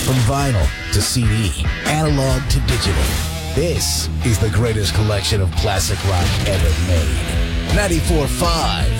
From vinyl to CD, analog to digital, this is the greatest collection of classic rock ever made. 94.5